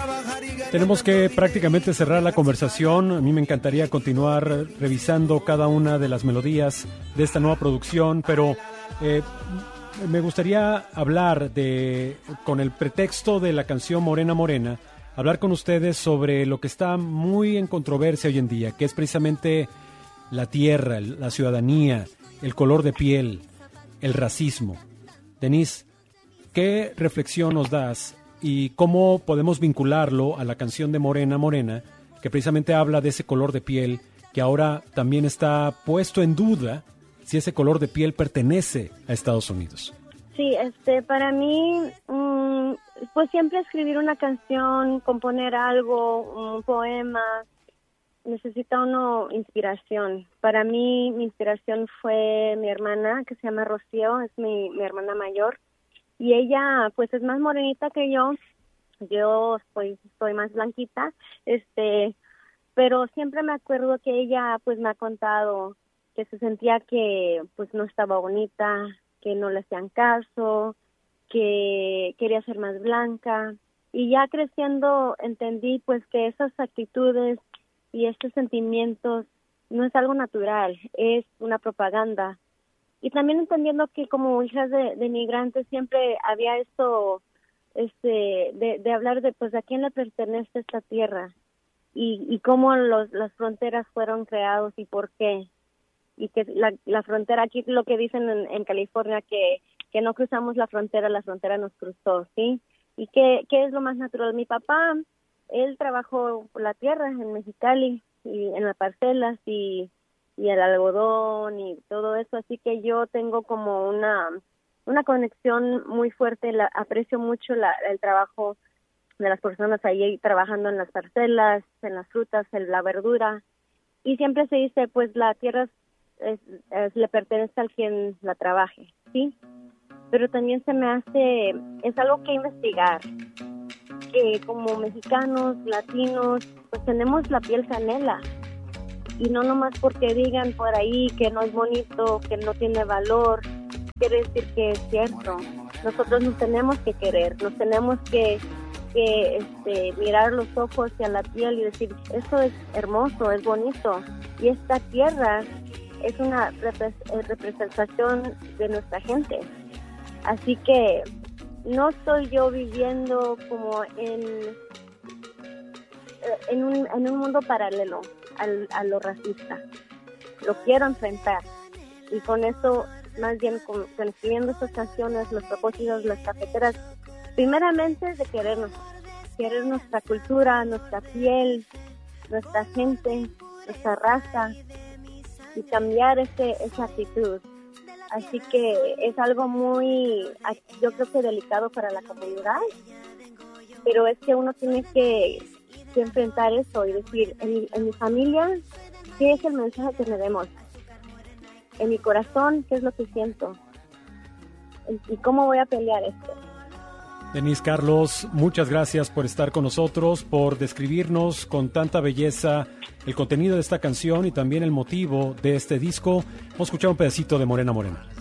Tenemos que prácticamente cerrar la conversación. A mí me encantaría continuar revisando cada una de las melodías de esta nueva producción, pero me gustaría hablar con el pretexto de la canción Morena Morena, hablar con ustedes sobre lo que está muy en controversia hoy en día, que es precisamente la tierra, la ciudadanía, el color de piel, el racismo. Denise, ¿qué reflexión nos das y cómo podemos vincularlo a la canción de Morena Morena, que precisamente habla de ese color de piel que ahora también está puesto en duda si ese color de piel pertenece a Estados Unidos? Sí, para mí, pues siempre escribir una canción, componer algo, un poema, necesita uno inspiración. Para mí, mi inspiración fue mi hermana, que se llama Rocío, es mi hermana mayor, y ella, pues, es más morenita que yo. Yo soy más blanquita, pero siempre me acuerdo que ella, pues, me ha contado que se sentía que, pues, no estaba bonita, que no le hacían caso, que quería ser más blanca. Y ya creciendo entendí, pues, que esas actitudes y estos sentimientos no es algo natural, es una propaganda. Y también entendiendo que como hijas de inmigrantes siempre había esto, de hablar de, pues, a quién le pertenece esta tierra y cómo las fronteras fueron creadas y por qué. Y que la frontera, aquí lo que dicen en California, que no cruzamos la frontera nos cruzó, ¿sí? Y ¿qué es lo más natural? Mi papá, él trabajó la tierra en Mexicali, y en las parcelas, y el algodón, y todo eso, así que yo tengo como una conexión muy fuerte, aprecio mucho el trabajo de las personas ahí trabajando en las parcelas, en las frutas, en la verdura, y siempre se dice, pues, la tierra le pertenece al quien la trabaje, ¿sí? Pero también se me hace, es algo que investigar, que como mexicanos, latinos, pues tenemos la piel canela, y no nomás porque digan por ahí que no es bonito, que no tiene valor, quiere decir que es cierto. Nosotros nos tenemos que querer, nos tenemos que mirar los ojos y a la piel y decir, esto es hermoso, es bonito, y esta tierra es una representación de nuestra gente. Así que no estoy yo viviendo como en un mundo paralelo a lo racista. Lo quiero enfrentar. Y con eso, más bien, con escribiendo estas canciones, los propósitos, las cafeteras, primeramente de querer nuestra cultura, nuestra piel, nuestra gente, nuestra raza, y cambiar esa actitud. Así que es algo muy, yo creo que delicado para la comunidad, pero es que uno tiene que enfrentar eso y decir, en mi familia, ¿qué es el mensaje que me demos? En mi corazón, ¿qué es lo que siento? ¿Y cómo voy a pelear esto? Denise Carlos, muchas gracias por estar con nosotros, por describirnos con tanta belleza el contenido de esta canción y también el motivo de este disco. Vamos a escuchar un pedacito de Morena Morena.